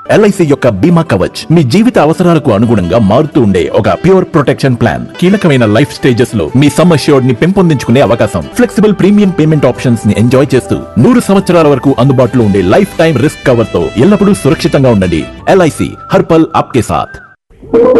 LIC యొక్క బీమా కవచ్ మీ జీవిత అవసరాలకు అనుగుణంగా మారుతూ ఉండే ఒక ప్యూర్ ప్రొటెక్షన్ ప్లాన్. కీలకమైన లైఫ్ స్టేజెస్ లో మీ సమ్ అష్యూర్డ్ ని పెంపొందించుకునే అవకాశం, ఫ్లెక్సిబుల్ ప్రీమియం పేమెంట్ ఆప్షన్స్ ని ఎంజాయ్ చేస్తూ 100 సంవత్సరాల వరకు అందుబాటులో ఉండే లైఫ్ టైం రిస్క్ కవర్ తో ఎల్లప్పుడూ సురక్షితంగా ఉండండి. ఎల్ఐసి హర్ పల్ ఆప్కే సాథ్.